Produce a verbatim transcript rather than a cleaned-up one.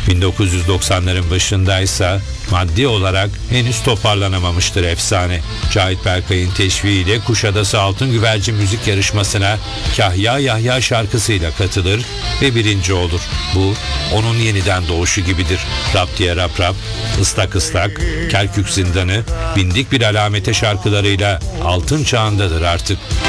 bin dokuz yüz doksanların başındaysa maddi olarak henüz toparlanamamıştır efsane. Cahit Berkay'ın teşviğiyle Kuşadası Altın Güvercin müzik yarışmasına Kahya Yahya şarkısıyla katılır ve birinci olur. Bu onun yeniden doğuşu gibidir. Rap diye rap rap, ıslak ıslak, Kerkük Zindanı, bindik bir alamete şarkılarıyla altın çağındadır artık.